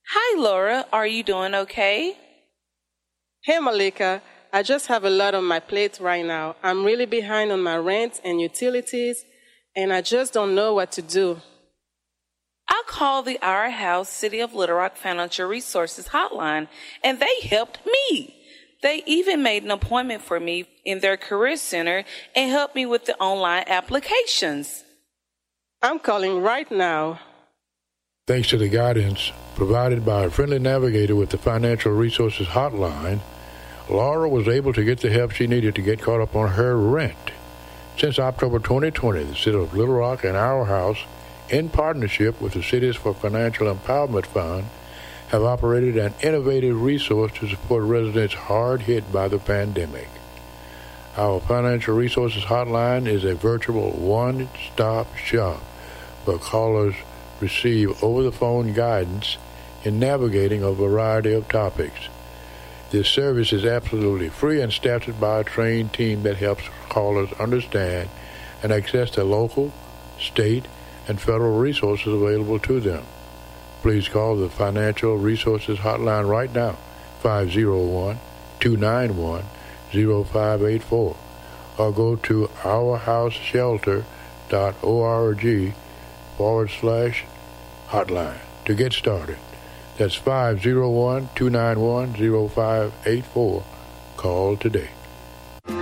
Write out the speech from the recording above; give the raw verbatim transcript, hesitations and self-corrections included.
Hi, Laura. Are you doing okay? Hey, Malika. I just have a lot on my plate right now. I'm really behind on my rent and utilities, and I just don't know what to do. I called the Our House City of Little Rock Financial Resources hotline, and they helped me. They even made an appointment for me in their career center and helped me with the online applications. I'm calling right now. Thanks to the guidance provided by a friendly navigator with the Financial Resources Hotline, Laura was able to get the help she needed to get caught up on her rent. Since October twenty twenty, the City of Little Rock and Our House, in partnership with the Cities for Financial Empowerment Fund, have operated an innovative resource to support residents hard hit by the pandemic. Our Financial Resources Hotline is a virtual one-stop shop where callers receive over-the-phone guidance in navigating a variety of topics. This service is absolutely free and staffed by a trained team that helps callers understand and access the local, state, and federal resources available to them. Please call the Financial Resources Hotline right now, five oh one, two nine one, oh five eight four, or go to ourhouseshelter dot org forward slash hotline to get started. That's five oh one, two nine one, oh five eight four. Call today.